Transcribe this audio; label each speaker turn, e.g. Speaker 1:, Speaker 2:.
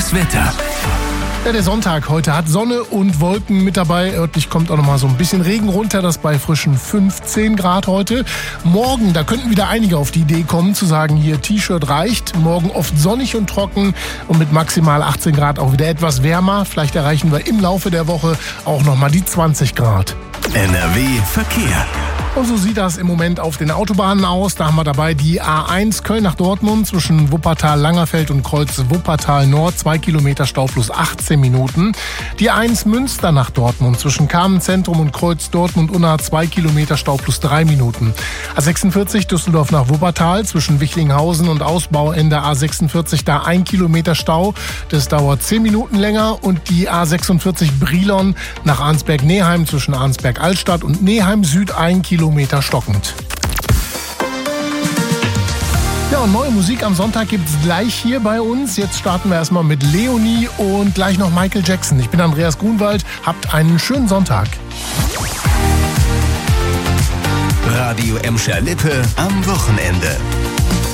Speaker 1: Das Wetter.
Speaker 2: Ja, der Sonntag heute hat Sonne und Wolken mit dabei. Örtlich kommt auch noch mal so ein bisschen Regen runter, das bei frischen 15 Grad heute. Morgen, da könnten wieder einige auf die Idee kommen, zu sagen, hier T-Shirt reicht. Morgen oft sonnig und trocken und mit maximal 18 Grad auch wieder etwas wärmer. Vielleicht erreichen wir im Laufe der Woche auch noch mal die 20 Grad.
Speaker 1: NRW Verkehr.
Speaker 2: Und so sieht das im Moment auf den Autobahnen aus. Da haben wir dabei die A1 Köln nach Dortmund zwischen Wuppertal-Langerfeld und Kreuz Wuppertal-Nord. 2 Kilometer Stau plus 18 Minuten. Die A1 Münster nach Dortmund zwischen Kamenz-Zentrum und Kreuz Dortmund-Unna. 2 Kilometer Stau plus 3 Minuten. A46 Düsseldorf nach Wuppertal zwischen Wichlinghausen und Ausbauende A46. Da 1 Kilometer Stau. Das dauert 10 Minuten länger. Und die A46 Brilon nach Arnsberg-Neheim zwischen Arnsberg-Altstadt und Neheim-Süd 1 Kilometer stockend. Ja, und neue Musik am Sonntag gibt's gleich hier bei uns. Jetzt starten wir erstmal mit Leonie und gleich noch Michael Jackson. Ich bin Andreas Grunwald. Habt einen schönen Sonntag.
Speaker 1: Radio Emscher-Lippe am Wochenende.